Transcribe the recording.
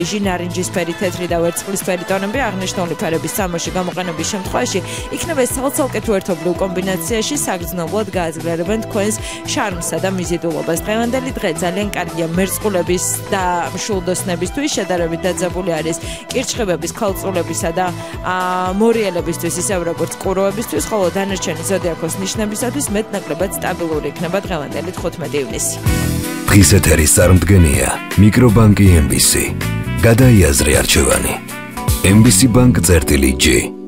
ნარინჯისფერი, თეთრი და ვერცხლისფერი ტონები აღნიშნული ფერების სამოში გამოყენების შემთხვევაში იქნება ცალ-ცალკე თუ ერთობლივ კომბინაციაში საგრძნობლად გააძლიერებენ თქვენს შარმსა და მიზიდულობას. დღევანდელი დღე ძალიან კარგია მერწყულების და მშულდოსნებისთვის, შედარებით დაძაბული არის კირჩხიბების, ქალწულებისა და მორიელებისთვის, ისევ როგორც ყუროებისთვის, ხოლო დანარჩენი ზოდიაქოს ნიშნებისათვის მეტნაკლებად სტაბილური იქნება დღევანდელი 15 ივნისი. დღის ეთერის წარმდგენია მიკრობანკი MBC. გადაიაზრე არჩევანი. MBC Bank წერტილი G